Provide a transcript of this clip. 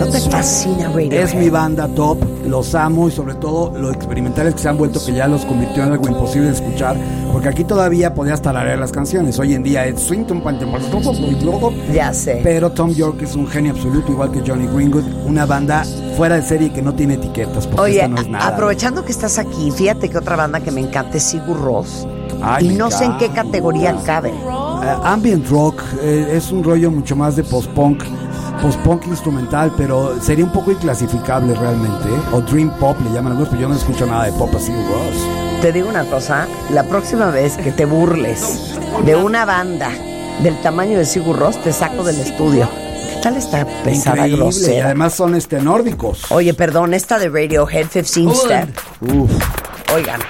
¿No te fascina Radiohead? Es mi banda top, los amo y sobre todo lo experimentales que se han vuelto, que ya los convirtió en algo imposible de escuchar, porque aquí todavía podías tararear las canciones. Hoy en día es Swington, Ya sé. pero Tom York es un genio absoluto, igual que Johnny Greenwood, una banda fuera de serie que no tiene etiquetas, porque Oye, esta no es nada. aprovechando que estás aquí, fíjate que otra banda que me encanta es Sigur Rós. Ay, Y me no sé en qué encanta. categoría cabe. Ambient rock, es un rollo mucho más de post-punk instrumental, pero sería un poco inclasificable realmente, ¿eh? O dream pop le llaman algunos, pero yo no escucho nada de pop así. Te digo una cosa, la próxima vez que te burles de una banda del tamaño de Sigur Rós, te saco del estudio. ¿Qué tal esta pesada Increíble, y grosera? además son nórdicos. Oye, perdón, esta de Radiohead 15 Step. Uf. Oigan,